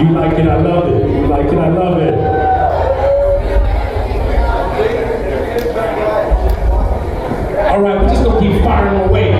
You like it, I love it. You like it, I love it. All right, we're just gonna keep firing away.